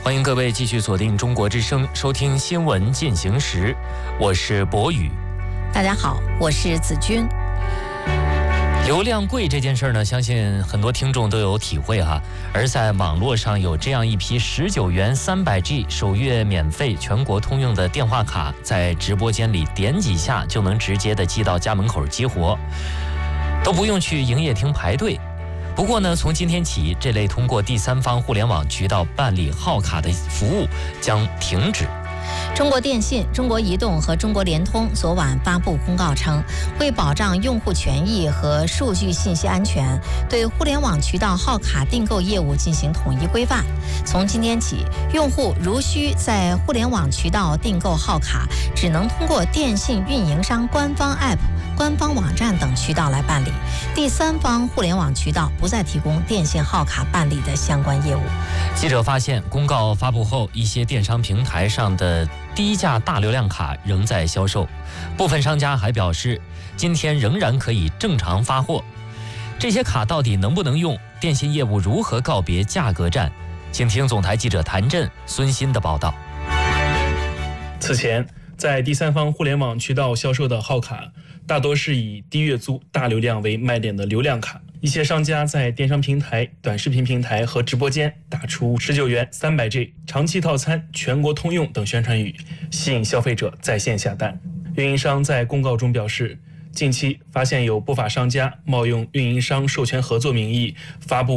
欢迎各位继续锁定中国之声，收听新闻进行时，我是博宇。 大家好，我是子君。 流量贵这件事呢，相信很多听众都有体会哈。而在网络上有这样一批19元300G 首月免费全国通用的电话卡，在直播间里点几下就能直接的寄到家门口激活，都不用去营业厅排队。不过呢，从今天起，这类通过第三方互联网渠道办理号卡的服务将停止。 中国电信、中国移动和中国联通昨晚发布公告称，为保障用户权益和数据信息安全，对互联网渠道号卡订购业务进行统一规范。从今天起，用户如需在互联网渠道订购号卡，只能通过电信运营商官方 App、官方网站等渠道来办理。第三方互联网渠道不再提供电信号卡办理的相关业务。 记者发现，公告发布后，一些电商平台上的低价大流量卡仍在销售，部分商家还表示，今天仍然可以正常发货。这些卡到底能不能用？电信业务如何告别价格战？请听总台记者谭震、孙鑫的报道。 此前，在第三方互联网渠道销售的号卡，大多是以低月租、大流量为卖点的流量卡。一些商家在电商平台、短视频平台和直播间打出19元300G 长期套餐全国通用等宣传语，吸引消费者在线下单。运营商在公告中表示，近期发现有不法商家冒用运营商授权合作名义发布